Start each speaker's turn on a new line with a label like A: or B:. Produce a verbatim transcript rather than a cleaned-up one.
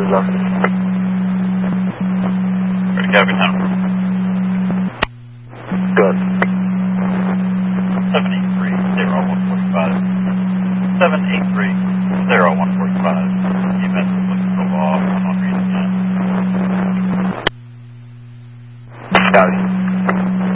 A: nothing.
B: Ready, copy now.
A: Good.
B: seven eight three, zero one four five. seven eight three, zero one four